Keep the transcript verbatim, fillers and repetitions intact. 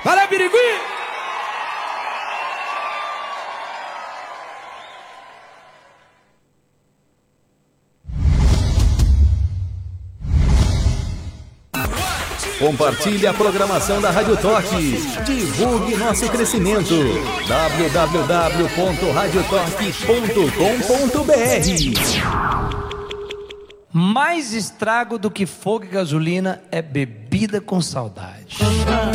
Valeu, Birigui! Compartilhe a programação da Rádio Toque. Divulgue nosso crescimento. w w w ponto radio toque ponto com ponto b r. Mais estrago do que fogo e gasolina é bebida com saudade.